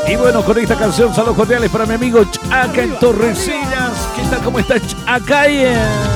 Y bueno, con esta canción, saludos cordiales para mi amigo Chaca en Torrecillas. ¿Qué tal? ¿Cómo está Chaca?